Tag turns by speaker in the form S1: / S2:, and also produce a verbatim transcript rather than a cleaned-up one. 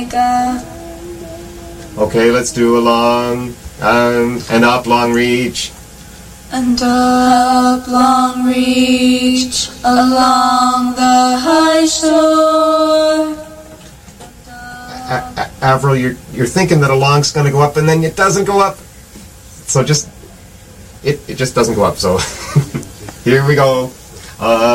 S1: Okay, let's do a long um, and up, long reach.
S2: And up, long reach, along the high shore.
S1: A- A- Avril, you're you're thinking that a long's going to go up, and then it doesn't go up. So just it it just doesn't go up. So here we go. Uh,